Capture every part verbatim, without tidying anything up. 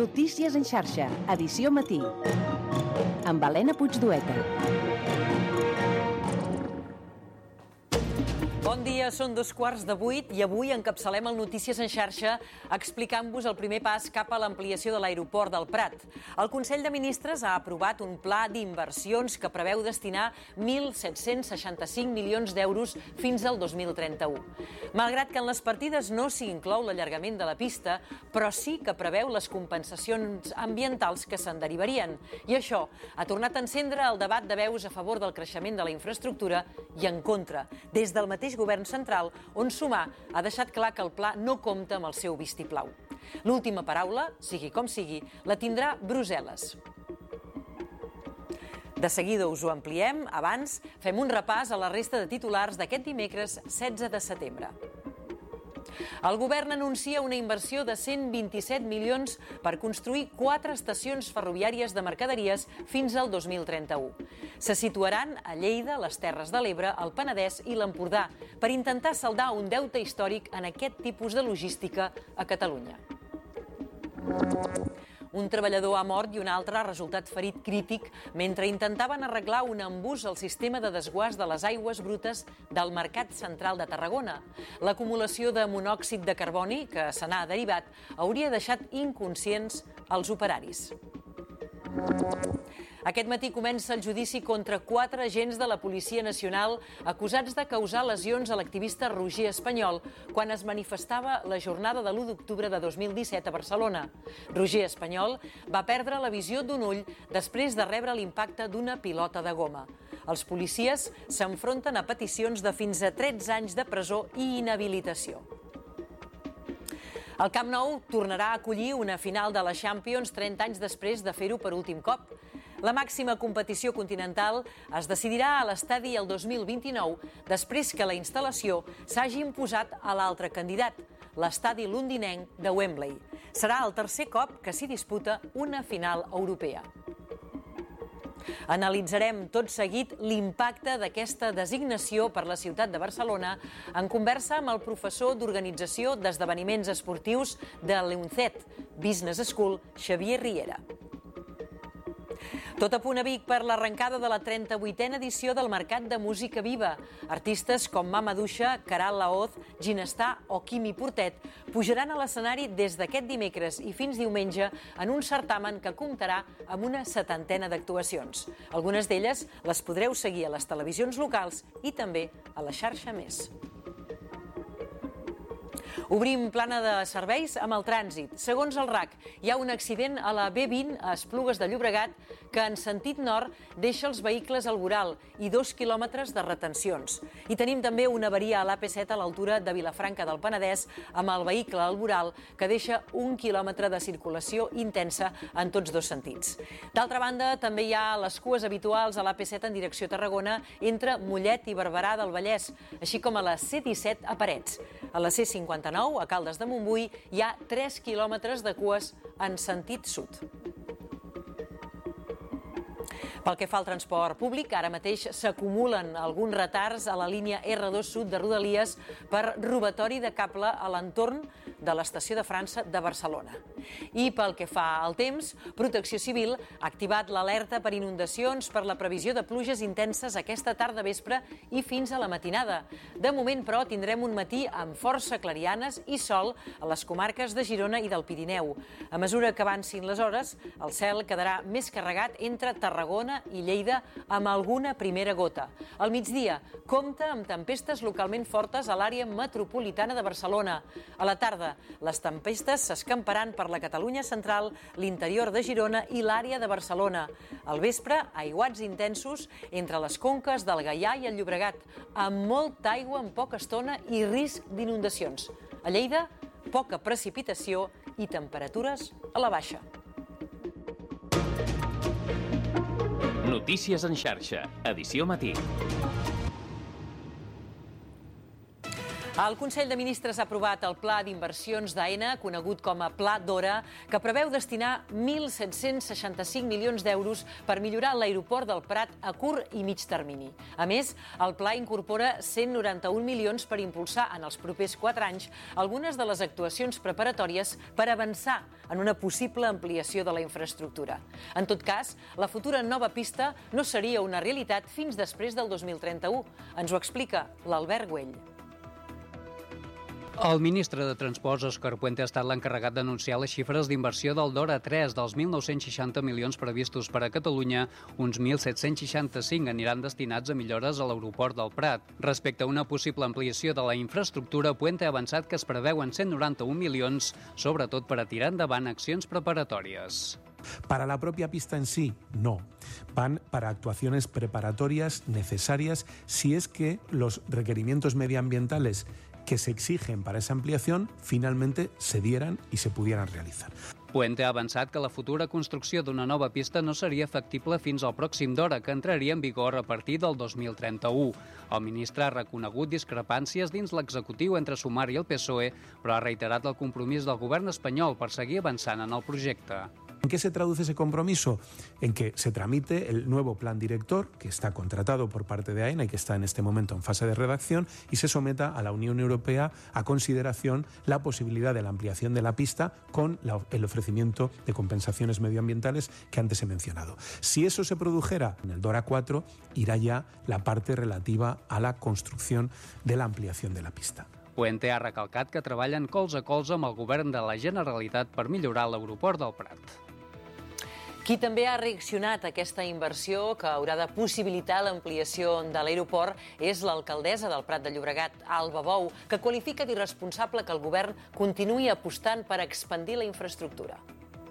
Notícies en xarxa, edició matí, amb Helena Puigdueta. Bon dia, són dos quarts de vuit i avui encapçalem el Notícies en xarxa explicant-vos el primer pas cap a l'ampliació de l'aeroport del Prat. El Consell de Ministres ha aprovat un pla d'inversions que preveu destinar mil set-cents seixanta-cinc milions d'euros fins al dos mil trenta-u. Malgrat que en les partides no s'hi inclou l'allargament de la pista, però sí que preveu les compensacions ambientals que se'n derivarien. I això ha tornat a encendre el debat de veus a favor del creixement de la infraestructura i en contra, des del mateix govern central, on Sumar ha deixat clar que el pla no compta amb el seu vistiplau. L'última paraula, sigui com sigui, la tindrà Brussel·les. De seguida us ho ampliem. Abans, fem un repàs a la resta de titulars d'aquest dimecres setze de setembre. El govern anuncia una inversió de cent vint-i-set milions per construir quatre estacions ferroviàries de mercaderies fins al dos mil trenta-u. Se situaran a Lleida, les Terres de l'Ebre, el Penedès i l'Empordà per intentar saldar un deute històric en aquest tipus de logística a Catalunya. Un treballador ha mort i un altre ha resultat ferit crític mentre intentaven arreglar un embús al sistema de desguàs de les aigües brutes del Mercat Central de Tarragona. L'acumulació de monòxid de carboni, que se n'ha derivat, hauria deixat inconscients els operaris. Aquest matí comença el judici contra quatre agents de la Policia Nacional acusats de causar lesions a l'activista Roger Espanyol quan es manifestava la jornada de l'u d'octubre de dos mil disset a Barcelona. Roger Espanyol va perdre la visió d'un ull després de rebre l'impacte d'una pilota de goma. Els policies s'enfronten a peticions de fins a tretze anys de presó i inhabilitació. El Camp Nou tornarà a acollir una final de la Champions trenta anys després de fer-ho per últim cop. La màxima competició continental es decidirà a l'estadi el dos mil vint-i-nou, després que la instal·lació s'hagi imposat a l'altre candidat, l'estadi londinenc de Wembley. Serà el tercer cop que s'hi disputa una final europea. Analitzarem tot seguit l'impacte d'aquesta designació per la ciutat de Barcelona en conversa amb el professor d'Organització d'Esdeveniments Esportius de l'UNCED Business School, Xavier Riera. Tot a punt a Vic per l'arrencada de la trenta-vuitena edició del Mercat de Música Viva. Artistes com Mama Duixa, Caral Laoz, Ginestar o Quimi Portet pujaran a l'escenari des d'aquest dimecres i fins diumenge en un certamen que comptarà amb una setantena d'actuacions. Algunes d'elles les podreu seguir a les televisions locals i també a la xarxa Més. Obrim plana de serveis amb el trànsit. Segons el R A C, hi ha un accident a la B vint a Esplugues de Llobregat que en sentit nord deixa els vehicles al voral i dos quilòmetres de retencions. I tenim també una avaria a l'A P set a l'altura de Vilafranca del Penedès amb el vehicle al voral que deixa un quilòmetre de circulació intensa en tots dos sentits. D'altra banda, també hi ha les cues habituals a l'A P set en direcció a Tarragona entre Mollet i Barberà del Vallès, així com a la C disset a Parets. A la C cinquanta-nou, a Caldes de Montbui, hi ha tres quilòmetres de cues en sentit sud. Pel que fa al transport públic, ara mateix s'acumulen alguns retards a la línia erre dos Sud de Rodalies per robatori de cable a l'entorn de l'estació de França de Barcelona. I pel que fa al temps, Protecció Civil ha activat l'alerta per inundacions per la previsió de pluges intenses aquesta tarda vespre i fins a la matinada. De moment, però, tindrem un matí amb força clarianes i sol a les comarques de Girona i del Pirineu. A mesura que avancin les hores, el cel quedarà més carregat entre Tarragona i Lleida amb alguna primera gota. Al migdia, compta amb tempestes localment fortes a l'àrea metropolitana de Barcelona. A la tarda, les tempestes s'escamparan per la Catalunya central, l'interior de Girona i l'àrea de Barcelona. Al vespre, aiguats intensos entre les conques del Gaià i el Llobregat, amb molta aigua en poca estona i risc d'inundacions. A Lleida, poca precipitació i temperatures a la baixa. Notícies en xarxa, edició matí. El Consell de Ministres ha aprovat el Pla d'Inversions d'Aena, conegut com a Pla Dora, que preveu destinar mil set-cents seixanta-cinc milions d'euros per millorar l'aeroport del Prat a curt i mig termini. A més, el pla incorpora cent noranta-un milions per impulsar en els propers quatre anys algunes de les actuacions preparatòries per avançar en una possible ampliació de la infraestructura. En tot cas, la futura nova pista no seria una realitat fins després del dos mil trenta-u. Ens ho explica l'Albert Güell. El ministre de Transports, Òscar Puente, ha estat l'encarregat d'anunciar les xifres d'inversió del Dora tres. Dels mil nou-cents seixanta milions previstos per a Catalunya, uns mil set-cents seixanta-cinc aniran destinats a millores a l'aeroport del Prat. Respecte a una possible ampliació de la infraestructura, Puente ha avançat que es preveuen cent noranta-un milions, sobretot per a tirar endavant accions preparatòries. Para la propia pista en sí, no. Van para actuaciones preparatorias necesarias si es que los requerimientos medioambientales que se exigen para esa ampliación finalmente se dieran y se pudieran realizar. Puente ha avançat que la futura construcció d'una nova pista no seria factible fins al pròxim Dora, que entraria en vigor a partir del dos mil trenta-u. El ministre ha reconegut discrepàncies dins l'executiu entre Sumar i el P S O E, però ha reiterat el compromís del govern espanyol per seguir avançant en el projecte. ¿En qué se traduce ese compromiso? En que se tramite el nuevo plan director, que está contratado por parte de Aena y que está en este momento en fase de redacción, y se someta a la Unión Europea a consideración la posibilidad de la ampliación de la pista con la, el ofrecimiento de compensaciones medioambientales que antes he mencionado. Si eso se produjera en el Dora cuatro, irá ya la parte relativa a la construcción de la ampliación de la pista. Puente ha recalcat que treballen colze a colze amb el govern de la Generalitat per millorar l'aeroport del Prat. Qui també ha reaccionat a aquesta inversió que haurà de possibilitar l'ampliació de l'aeroport és l'alcaldessa del Prat de Llobregat, Alba Bou, que qualifica d'irresponsable que el govern continuï apostant per expandir la infraestructura.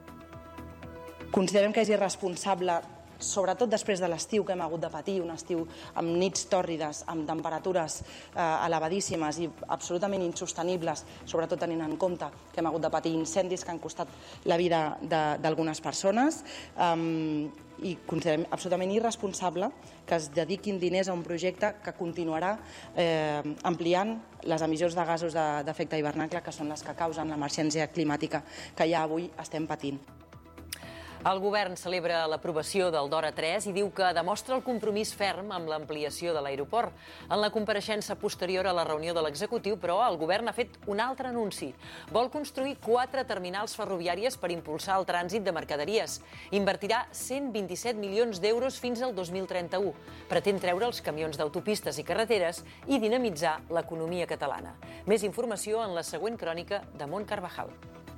Considerem que és irresponsable, sobretot després de l'estiu que hem hagut de patir, un estiu amb nits tòrrides, amb temperatures eh, elevadíssimes i absolutament insostenibles, sobretot tenint en compte que hem hagut de patir incendis que han costat la vida d'algunes persones, um, i considerem absolutament irresponsable que es dediquin diners a un projecte que continuarà eh, ampliant les emissions de gasos d'efecte hivernacle, que són les que causen l'emergència climàtica que ja avui estem patint. El govern celebra l'aprovació del Dora tres i diu que demostra el compromís ferm amb l'ampliació de l'aeroport. En la compareixença posterior a la reunió de l'executiu, però, el govern ha fet un altre anunci. Vol construir quatre terminals ferroviàries per impulsar el trànsit de mercaderies. Invertirà cent vint-i-set milions d'euros fins al dos mil trenta-u. Pretén treure els camions d'autopistes i carreteres i dinamitzar l'economia catalana. Més informació en la següent crònica de Mont Carvajal.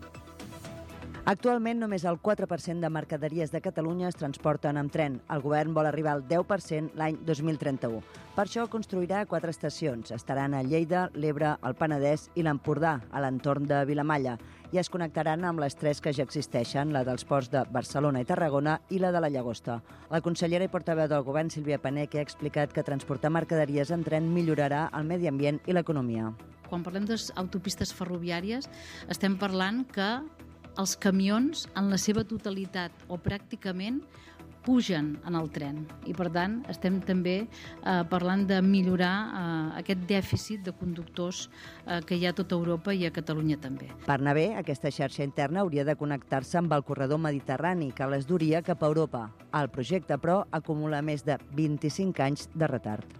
Actualment, només el quatre per cent de mercaderies de Catalunya es transporten amb tren. El govern vol arribar al deu per cent l'any dos mil trenta-u. Per això construirà quatre estacions. Estaran a Lleida, l'Ebre, el Penedès i l'Empordà, a l'entorn de Vilamalla, i es connectaran amb les tres que ja existeixen, la dels ports de Barcelona i Tarragona i la de la Llagosta. La consellera i portaveu del govern, Sílvia Paneque, ha explicat que transportar mercaderies en tren millorarà el medi ambient i l'economia. Quan parlem d'autopistes ferroviàries, estem parlant que els camions, en la seva totalitat o pràcticament, pugen en el tren. I, per tant, estem també eh, parlant de millorar eh, aquest dèficit de conductors eh, que hi ha a tota Europa i a Catalunya també. Per anar bé, aquesta xarxa interna hauria de connectar-se amb el corredor mediterrani, que les duria cap a Europa. El projecte, però, acumula més de vint-i-cinc anys de retard.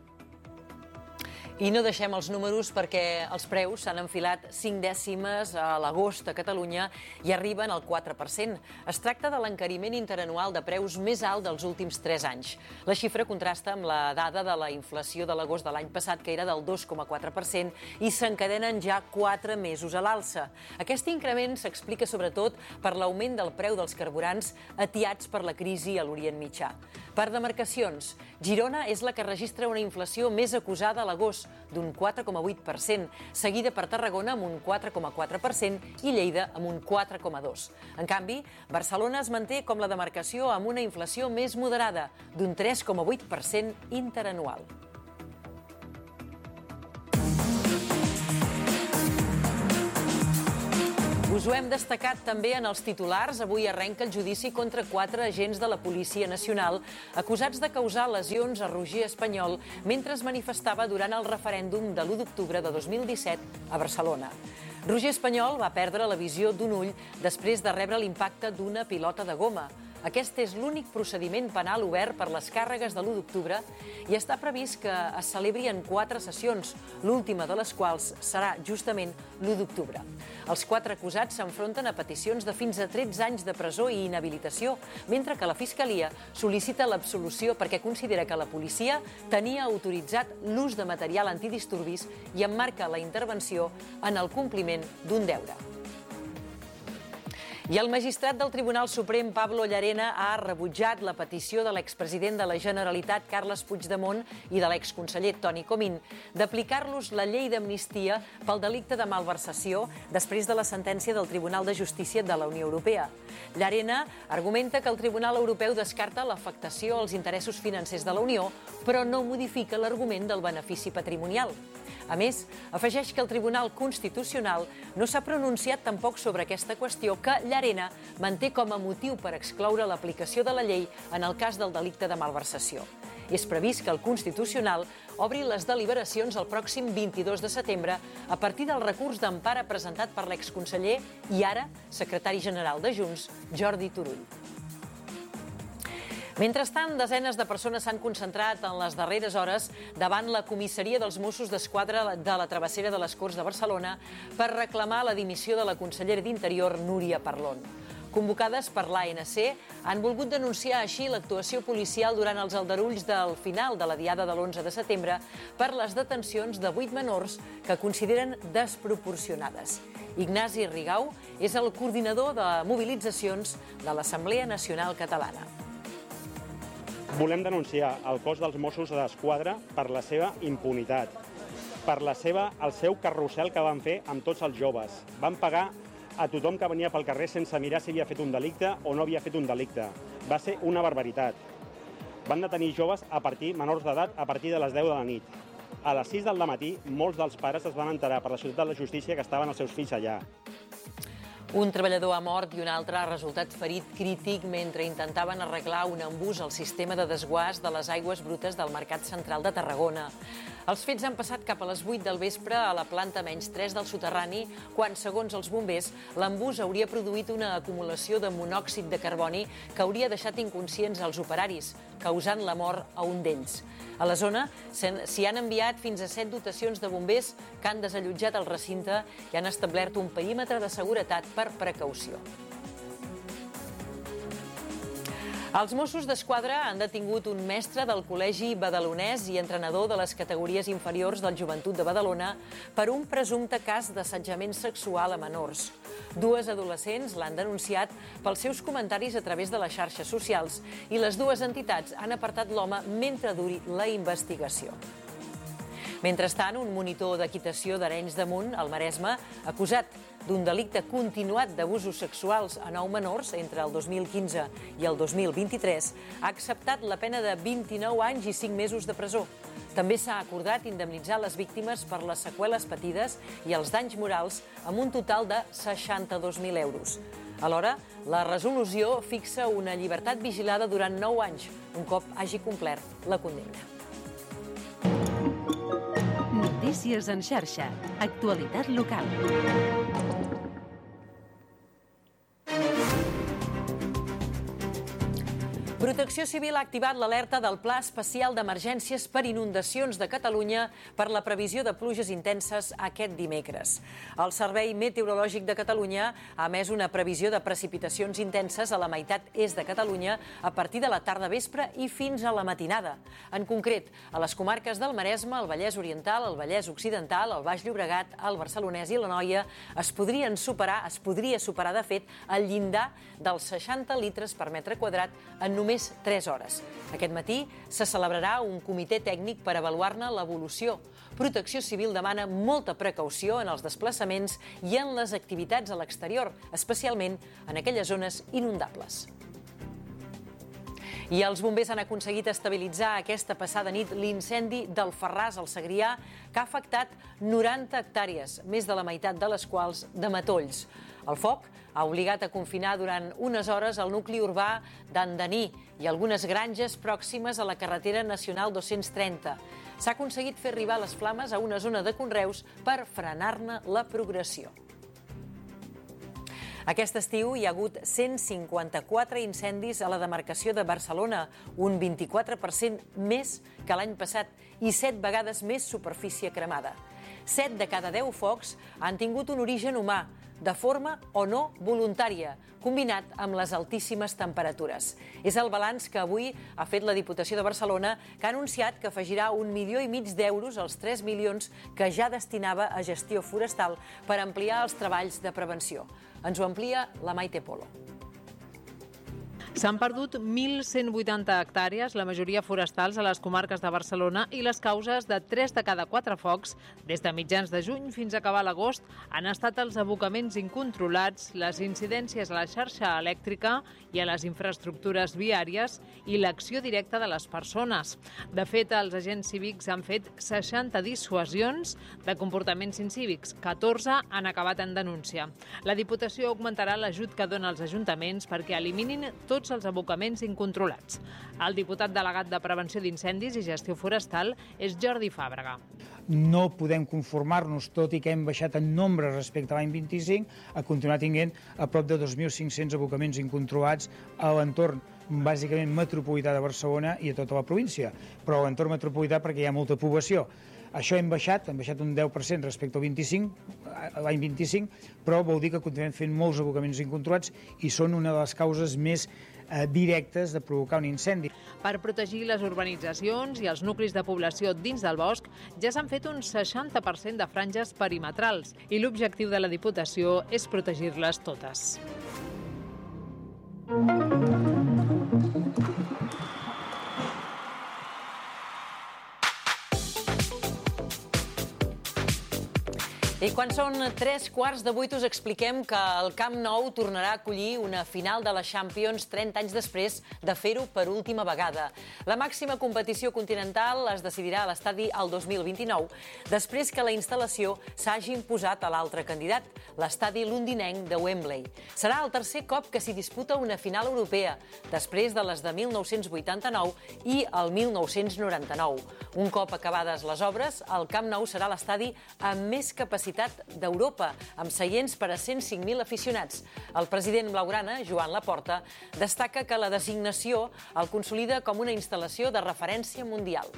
I no deixem els números perquè els preus s'han enfilat cinc dècimes a l'agost a Catalunya i arriben al quatre per cent. Es tracta de l'encariment interanual de preus més alt dels últims tres anys. La xifra contrasta amb la dada de la inflació de l'agost de l'any passat, que era del dos coma quatre per cent, i s'encadenen ja quatre mesos a l'alça. Aquest increment s'explica sobretot per l'augment del preu dels carburants atiats per la crisi a l'Orient Mitjà. Per demarcacions, Girona és la que registra una inflació més acusada a l'agost, d'un quatre coma vuit per cent, seguida per Tarragona amb un quatre coma quatre per cent i Lleida amb un quatre coma dos per cent. En canvi, Barcelona es manté com la demarcació amb una inflació més moderada, d'un tres coma vuit per cent interanual. Us ho hem destacat també en els titulars. Avui arrenca el judici contra quatre agents de la Policia Nacional acusats de causar lesions a Roger Espanyol mentre es manifestava durant el referèndum de l'u d'octubre de dos mil disset a Barcelona. Roger Espanyol va perdre la visió d'un ull després de rebre l'impacte d'una pilota de goma. Aquest és l'únic procediment penal obert per les càrregues de l'u d'octubre i està previst que es celebri en quatre sessions, l'última de les quals serà justament l'u d'octubre. Els quatre acusats s'enfronten a peticions de fins a tretze anys de presó i inhabilitació, mentre que la Fiscalia sol·licita l'absolució perquè considera que la policia tenia autoritzat l'ús de material antidisturbis i emmarca la intervenció en el compliment d'un deure. I el magistrat del Tribunal Suprem, Pablo Llarena, ha rebutjat la petició de l'expresident de la Generalitat, Carles Puigdemont, i de l'exconseller Toni Comín d'aplicar-los la llei d'amnistia pel delicte de malversació després de la sentència del Tribunal de Justícia de la Unió Europea. Llarena argumenta que el Tribunal Europeu descarta l'afectació als interessos financers de la Unió, però no modifica l'argument del benefici patrimonial. A més, afegeix que el Tribunal Constitucional no s'ha pronunciat tampoc sobre aquesta qüestió que Llarena manté com a motiu per excloure l'aplicació de la llei en el cas del delicte de malversació. És previst que el Constitucional obri les deliberacions el pròxim vint-i-dos de setembre a partir del recurs d'empara presentat per l'exconseller i ara secretari general de Junts, Jordi Turull. Mentrestant, desenes de persones s'han concentrat en les darreres hores davant la comissaria dels Mossos d'Esquadra de la Travessera de les Corts de Barcelona per reclamar la dimissió de la consellera d'Interior, Núria Parlon. Convocades per l'A N C, han volgut denunciar així l'actuació policial durant els aldarulls del final de la diada de l'onze de setembre per les detencions de vuit menors que consideren desproporcionades. Ignasi Rigau és el coordinador de mobilitzacions de l'Assemblea Nacional Catalana. Volem denunciar el cos dels Mossos d'Esquadra per la seva impunitat, per la seva, el seu carrusel que van fer amb tots els joves. Van pagar a tothom que venia pel carrer sense mirar si havia fet un delicte o no havia fet un delicte. Va ser una barbaritat. Van detenir joves a partir, menors d'edat, a partir de les deu de la nit. A les sis del matí, molts dels pares es van enterar per la ciutat de la justícia que estaven els seus fills allà. Un treballador ha mort i un altre ha resultat ferit crític mentre intentaven arreglar un embús al sistema de desguàs de les aigües brutes del Mercat Central de Tarragona. Els fets han passat cap a les vuit del vespre a la planta menys tres del soterrani, quan, segons els bombers, l'embús hauria produït una acumulació de monòxid de carboni que hauria deixat inconscients els operaris, causant la mort a un d'ells. A la zona s'hi han enviat fins a set dotacions de bombers que han desallotjat el recinte i han establert un perímetre de seguretat per precaució. Els Mossos d'Esquadra han detingut un mestre del Col·legi Badalonès i entrenador de les categories inferiors del Joventut de Badalona per un presumpte cas d'assetjament sexual a menors. Dues adolescents l'han denunciat pels seus comentaris a través de les xarxes socials i les dues entitats han apartat l'home mentre duri la investigació. Mentrestant, un monitor d'equitació d'Arenys de Munt, al Maresme, acusat d'un delicte continuat d'abusos sexuals a nou menors entre el dos mil quinze i el dos mil vint-i-tres, ha acceptat la pena de vint-i-nou anys i cinc mesos de presó. També s'ha acordat indemnitzar les víctimes per les seqüeles patides i els danys morals amb un total de seixanta-dos mil euros. Alhora, la resolució fixa una llibertat vigilada durant nou anys, un cop hagi complert la condemna. Notícies en xarxa. Actualitat local. Protecció Civil ha activat l'alerta del Pla Especial d'Emergències per Inundacions de Catalunya per la previsió de pluges intenses aquest dimecres. El Servei Meteorològic de Catalunya ha emès una previsió de precipitacions intenses a la meitat est de Catalunya a partir de la tarda vespre i fins a la matinada. En concret, a les comarques del Maresme, el Vallès Oriental, el Vallès Occidental, el Baix Llobregat, el Barcelonès i l'Anoia es podrien superar, es podria superar, de fet, el llindar dels seixanta litres per metre quadrat en només tres hores. Aquest matí se celebrarà un comitè tècnic per avaluar-ne l'evolució. Protecció Civil demana molta precaució en els desplaçaments i en les activitats a l'exterior, especialment en aquelles zones inundables. I els bombers han aconseguit estabilitzar aquesta passada nit l'incendi del Ferràs al Segrià, que ha afectat noranta hectàrees, més de la meitat de les quals de matolls. El foc ha obligat a confinar durant unes hores el nucli urbà d'Andaní i algunes granges pròximes a la carretera nacional dos-cents trenta. S'ha aconseguit fer arribar les flames a una zona de conreus per frenar-ne la progressió. Aquest estiu hi ha hagut cent cinquanta-quatre incendis a la demarcació de Barcelona, un vint-i-quatre per cent més que l'any passat i set vegades més superfície cremada. Set de cada deu focs han tingut un origen humà, de forma o no voluntària, combinat amb les altíssimes temperatures. És el balanç que avui ha fet la Diputació de Barcelona, que ha anunciat que afegirà un milió i mig d'euros als tres milions que ja destinava a gestió forestal per ampliar els treballs de prevenció. Ens ho amplia la Maite Polo. S'han perdut mil cent vuitanta hectàrees, la majoria forestals a les comarques de Barcelona, i les causes de tres de cada quatre focs, des de mitjans de juny fins a acabar l'agost, han estat els abocaments incontrolats, les incidències a la xarxa elèctrica i a les infraestructures viàries i l'acció directa de les persones. De fet, els agents cívics han fet seixanta dissuasions de comportaments incívics, catorze han acabat en denúncia. La Diputació augmentarà l'ajut que dona als ajuntaments perquè eliminin tots els abocaments incontrolats. El diputat delegat de Prevenció d'Incendis i Gestió Forestal és Jordi Fàbrega. No podem conformar-nos, tot i que hem baixat en nombre respecte a l'any vint-i-cinc, a continuar tinguent a prop de dos mil cinc-cents abocaments incontrolats a l'entorn bàsicament metropolità de Barcelona i a tota la província, però a l'entorn metropolità perquè hi ha molta població. Això hem baixat, hem baixat un deu per cent respecte al vint-i-cinc, l'any vint-i-cinc, però vol dir que continuem fent molts abocaments incontrolats i són una de les causes més eh, directes de provocar un incendi. Per protegir les urbanitzacions i els nuclis de població dins del bosc, ja s'han fet un seixanta per cent de franges perimetrals i l'objectiu de la Diputació és protegir-les totes. I quan són tres quarts de vuit us expliquem que el Camp Nou tornarà a acollir una final de la Champions trenta anys després de fer-ho per última vegada. La màxima competició continental es decidirà a l'estadi el dos mil vint-i-nou, després que la instal·lació s'hagi imposat a l'altre candidat, l'estadi londinenc de Wembley. Serà el tercer cop que s'hi disputa una final europea, després de les de mil nou-cents vuitanta-nou i el mil nou-cents noranta-nou. Un cop acabades les obres, el Camp Nou serà l'estadi amb més capacitat d'Europa, amb seients per a cent cinc mil aficionats. El president blaugrana, Joan Laporta, destaca que la designació el consolida com una instal·lació de referència mundial.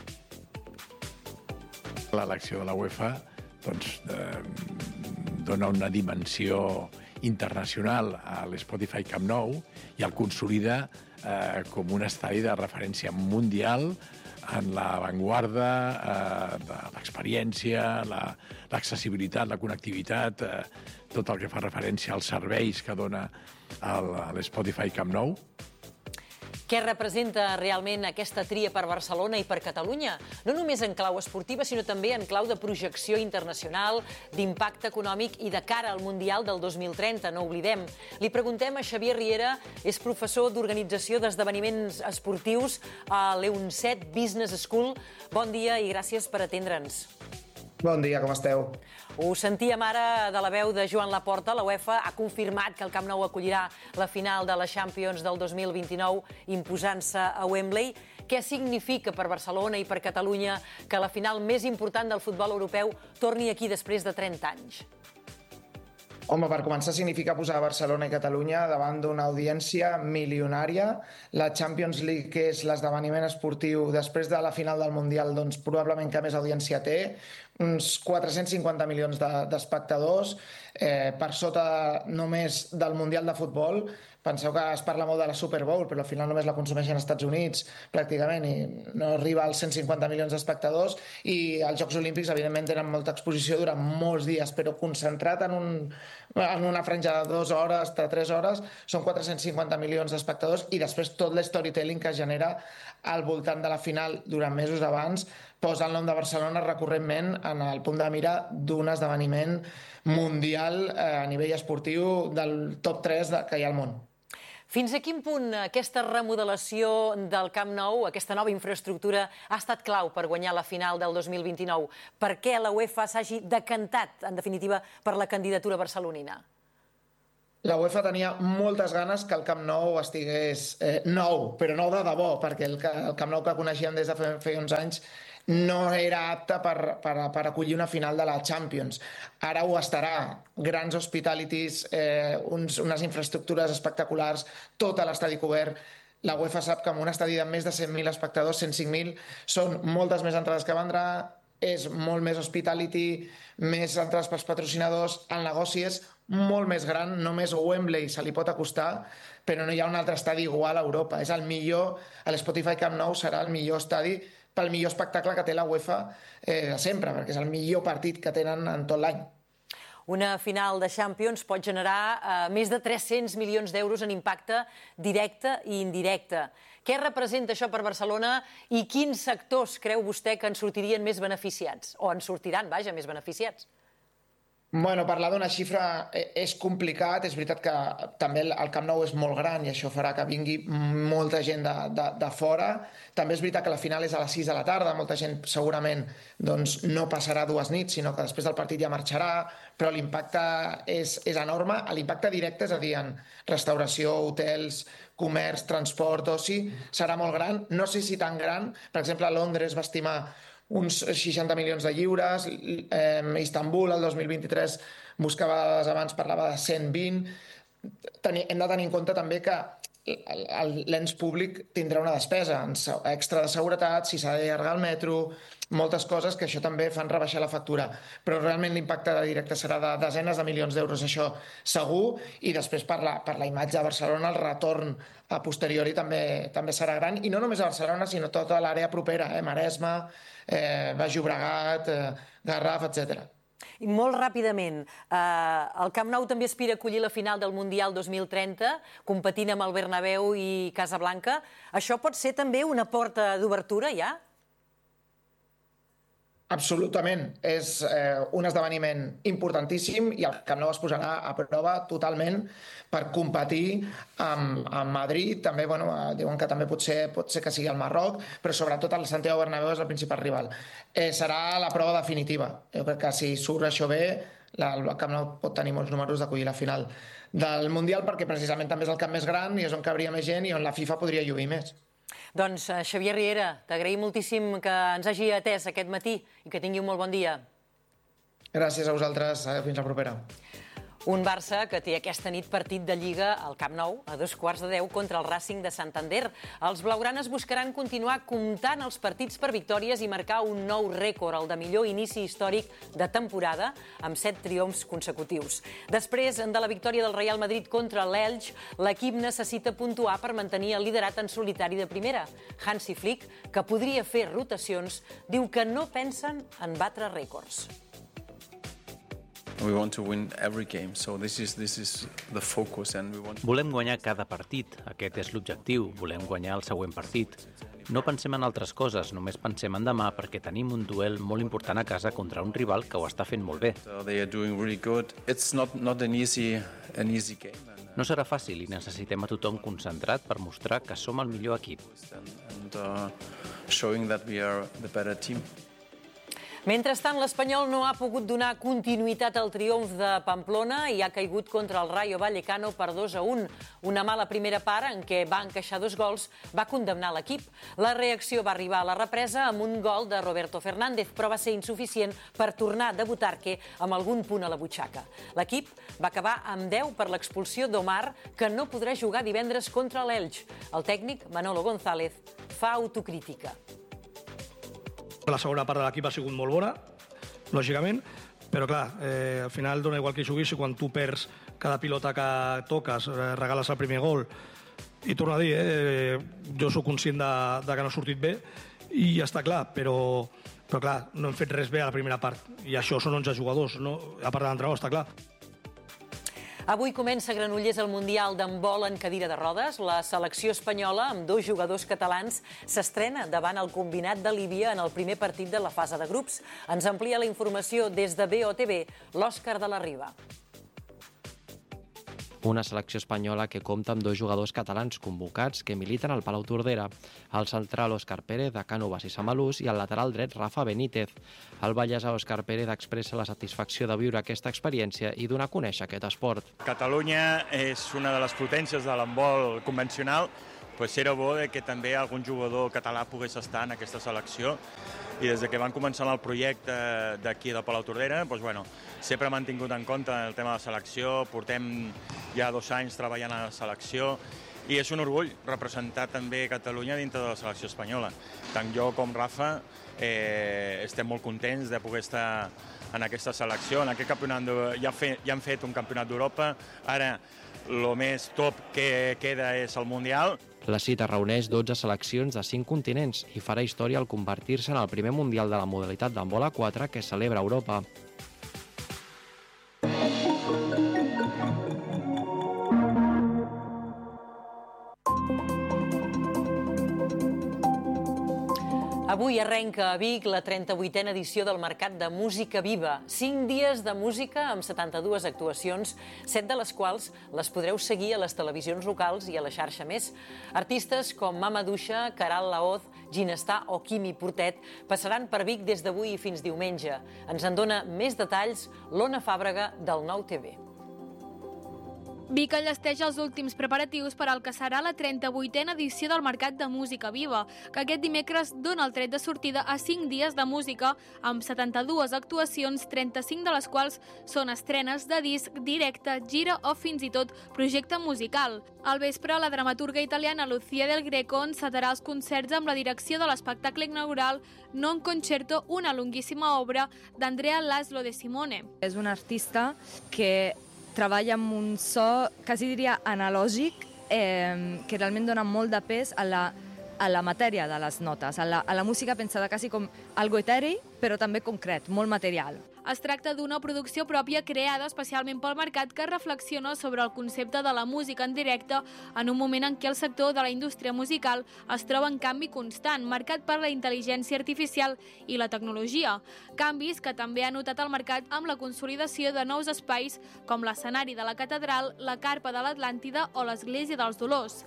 L'elecció de la UEFA doncs, eh, dona una dimensió internacional a l'Spotify Camp Nou i el consolida eh, com un estadi de referència mundial en l'avantguarda eh, de l'experiència, l'accessibilitat, la connectivitat, eh, tot el que fa referència als serveis que dona l'Spotify Camp Nou. Què representa realment aquesta tria per Barcelona i per Catalunya? No només en clau esportiva, sinó també en clau de projecció internacional, d'impacte econòmic i de cara al Mundial del dos mil trenta, no oblidem. Li preguntem a Xavier Riera, és professor d'organització d'esdeveniments esportius a l'EUNCET Business School. Bon dia i gràcies per atendre'ns. Bon dia, com esteu? Ho sentíem ara de la veu de Joan Laporta. La UEFA ha confirmat que el Camp Nou acollirà la final de la Champions del dos mil vint-i-nou imposant-se a Wembley. Què significa per Barcelona i per Catalunya que la final més important del futbol europeu torni aquí després de trenta anys? Home, per començar significa posar Barcelona i Catalunya davant d'una audiència milionària. La Champions League, que és l'esdeveniment esportiu després de la final del Mundial, doncs probablement que més audiència té, uns quatre-cents cinquanta milions d'espectadors, eh, per sota només del Mundial de Futbol. Penseu que es parla molt de la Super Bowl, però al final només la consumeixen als Estats Units, pràcticament, i no arriba als cent cinquanta milions d'espectadors. I els Jocs Olímpics, evidentment, tenen molta exposició durant molts dies, però concentrat en, un, en una franja de dues hores, de tres hores, són quatre-cents cinquanta milions d'espectadors, i després tot l'storytelling que es genera al voltant de la final durant mesos abans posa el nom de Barcelona recurrentment en el punt de mira d'un esdeveniment mundial eh, a nivell esportiu del top tres de, que hi ha al món. Fins a quin punt aquesta remodelació del Camp Nou, aquesta nova infraestructura, ha estat clau per guanyar la final del dos mil vint-i-nou? Per què la UEFA s'hagi decantat, en definitiva, per la candidatura barcelonina? La UEFA tenia moltes ganes que el Camp Nou estigués eh, nou, però nou de debò, perquè el, el Camp Nou que coneixíem des de fe, feia uns anys no era apte per, per, per acollir una final de la Champions. Ara ho estarà. Grans hospitalities, eh, uns, unes infraestructures espectaculars, tot l'estadi cobert. La UEFA sap que amb un estadi de més de cent mil espectadors, cent cinc mil, són moltes més entrades que vendrà, és molt més hospitality, més entrades pels patrocinadors, el negoci és molt més gran, només Wembley se li pot acostar, però no hi ha un altre estadi igual a Europa. És el millor, l'Spotify Camp Nou serà el millor estadi pel millor espectacle que té la UEFA eh, sempre, perquè és el millor partit que tenen en tot l'any. Una final de Champions pot generar eh, més de tres-cents milions d'euros en impacte directe i indirecte. Què representa això per Barcelona i quins sectors creu vostè que en sortirien més beneficiats? O en sortiran, vaja, més beneficiats? Bueno, parlar d'una xifra és complicat. És veritat que també el Camp Nou és molt gran i això farà que vingui molta gent de, de, de fora. També és veritat que la final és a les sis de la tarda. Molta gent segurament doncs, no passarà dues nits, sinó que després del partit ja marxarà, però l'impacte és, és enorme. L'impacte directe, és a dir, en restauració, hotels, comerç, transport, oci, serà molt gran. No sé si tan gran. Per exemple, a Londres va estimar uns seixanta milions de lliures, eh, Istanbul el dos mil vint-i-tres buscava dades abans, parlava de cent vint. Teni, hem de tenir en compte també que l'ens públic tindrà una despesa extra de seguretat, si s'ha d'allargar el metro, moltes coses que això també fan rebaixar la factura. Però realment l'impacte directe serà de desenes de milions d'euros, això segur, i després per la, per la imatge de Barcelona, el retorn a posteriori també, també serà gran, i no només a Barcelona, sinó tota l'àrea propera, eh? Maresme, eh, Baix Llobregat, eh, Garraf, etcètera. I molt ràpidament, eh, el Camp Nou també aspira a acollir la final del Mundial dos mil trenta, competint amb el Bernabéu i Casablanca. Això pot ser també una porta d'obertura, ja? Absolutament. És eh, un esdeveniment importantíssim i el Camp Nou es posarà a prova totalment per competir amb, amb Madrid. També, bueno, diuen que també pot ser, pot ser que sigui el Marroc, però sobretot el Santiago Bernabéu és el principal rival. Eh, serà la prova definitiva. Jo crec que si surt això bé, la, el Camp Nou pot tenir molts números d'acollir la final del Mundial, perquè precisament també és el camp més gran i és on cabria més gent i on la FIFA podria lluir més. Doncs, Xavier Riera, t'agraïm moltíssim que ens hagi atès aquest matí i que tingui un molt bon dia. Gràcies a vosaltres. Fins la propera. Un Barça que té aquesta nit partit de Lliga al Camp Nou a dos quarts de deu contra el Racing de Santander. Els blaugranes buscaran continuar comptant els partits per victòries i marcar un nou rècord, el de millor inici històric de temporada, amb set triomfs consecutius. Després de la victòria del Real Madrid contra l'Elx, l'equip necessita puntuar per mantenir el liderat en solitari de primera. Hansi Flick, que podria fer rotacions, diu que no pensen en batre rècords. Volem guanyar cada partit. Aquest és l'objectiu. Volem guanyar el següent partit. No pensem en altres coses, només pensem en demà perquè tenim un duel molt important a casa contra un rival que ho està fent molt bé. No serà fàcil i necessitem a tothom concentrat per mostrar que som el millor equip. Mentrestant, l'Espanyol no ha pogut donar continuïtat al triomf de Pamplona i ha caigut contra el Rayo Vallecano per dos a un. Una mala primera part, en què va encaixar dos gols, va condemnar l'equip. La reacció va arribar a la represa amb un gol de Roberto Fernández, però va ser insuficient per tornar a debutar-que amb algun punt a la butxaca. L'equip va acabar amb deu per l'expulsió d'Omar, que no podrà jugar divendres contra l'Elx. El tècnic, Manolo González, fa autocrítica. La segona part de l'equip ha sigut molt bona, lògicament, però clar, eh, al final dona igual que juguis i quan tu perds cada pilota que toques, eh, regales el primer gol. I torno a dir, eh, jo sóc conscient de, de que no ha sortit bé i ja està clar, però, però clar, no hem fet res bé a la primera part. I això són onze jugadors, no? A part de l'entrenador, està clar. Avui comença a Granollers el Mundial d'handbol en cadira de rodes. La selecció espanyola, amb dos jugadors catalans, s'estrena davant el combinat de Líbia en el primer partit de la fase de grups. Ens amplia la informació des de B O T B, l'Òscar de la Riba. Una selecció espanyola que compta amb dos jugadors catalans convocats que militen al Palau Tordera, el central Òscar Pérez, de Cànovas i Samalús, i el lateral dret Rafa Benítez. El vallèsà Òscar Pérez expressa la satisfacció de viure aquesta experiència i donar a conèixer aquest esport. Catalunya és una de les potències de l'handbol convencional, doncs era bo que també algun jugador català pogués estar en aquesta selecció, i des que van començar el projecte d'aquí de Palau Tordera, doncs, bueno, sempre m'han tingut en compte el tema de la selecció, portem ja dos anys treballant a la selecció, i és un orgull representar també Catalunya dintre de la selecció espanyola. Tant jo com Rafa eh, estem molt contents de poder estar en aquesta selecció, en aquest campionat, ja, fe, ja han fet un campionat d'Europa, ara el més top que queda és el Mundial. La cita reuneix dotze seleccions de cinc continents i farà història al convertir-se en el primer Mundial de la modalitat d'handbol a quatre que celebra Europa. Avui arrenca a Vic la trenta-vuitena edició del Mercat de Música Viva. Cinc dies de música amb setanta-dues actuacions, set de les quals les podreu seguir a les televisions locals i a la xarxa més. Artistes com Mama Duixa, Caral Laoz, Ginestar o Quimi Portet passaran per Vic des d'avui fins diumenge. Ens en dona més detalls l'Ona Fàbrega del Nou T V. Vic enllesteix els últims preparatius per al que serà la trenta-vuitena edició del Mercat de Música Viva, que aquest dimecres dona el tret de sortida a cinc dies de música, amb setanta-dues actuacions, trenta-cinc de les quals són estrenes de disc, directe, gira o fins i tot projecte musical. Al vespre, la dramaturga italiana Lucia Del Greco encetarà els concerts amb la direcció de l'espectacle inaugural Non Concerto, una longuíssima obra d'Andrea Laszlo de Simone. És un artista que treballa amb un so, quasi diria analògic, eh, que realment dona molt de pes a la, a la matèria de les notes, a la, a la música pensada quasi com algo eteri, però també concret, molt material. Es tracta d'una producció pròpia creada especialment pel mercat que reflexiona sobre el concepte de la música en directe en un moment en què el sector de la indústria musical es troba en canvi constant, marcat per la intel·ligència artificial i la tecnologia. Canvis que també ha notat el mercat amb la consolidació de nous espais com l'escenari de la Catedral, la Carpa de l'Atlàntida o l'Església dels Dolors.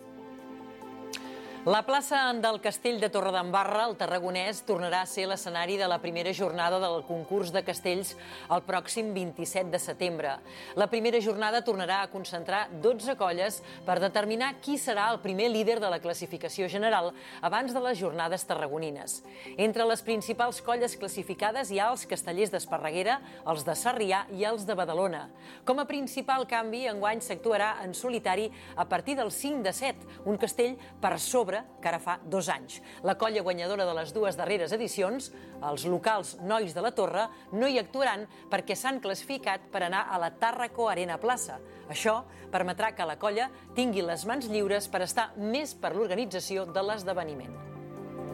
La plaça del Castell de Torredembarra, al Tarragonès, tornarà a ser l'escenari de la primera jornada del concurs de castells el pròxim vint-i-set de setembre. La primera jornada tornarà a concentrar dotze colles per determinar qui serà el primer líder de la classificació general abans de les jornades tarragonines. Entre les principals colles classificades hi ha els castellers d'Esparreguera, els de Sarrià i els de Badalona. Com a principal canvi, enguany s'actuarà en solitari a partir del cinc de set, un castell per sobre que ara fa dos anys. La colla guanyadora de les dues darreres edicions, els locals Nois de la Torre, no hi actuaran perquè s'han classificat per anar a la Tàrraco Arena Plaça. Això permetrà que la colla tingui les mans lliures per estar més per l'organització de l'esdeveniment.